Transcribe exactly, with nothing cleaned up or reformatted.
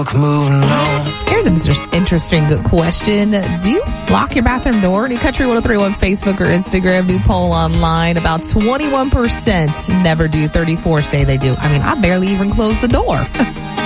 Moving on. Here's an inter- interesting good question. Do you lock your bathroom door? New Country one oh three one Facebook or Instagram. New poll online. About twenty-one percent never do. thirty-four say they do. I mean, I barely even close the door.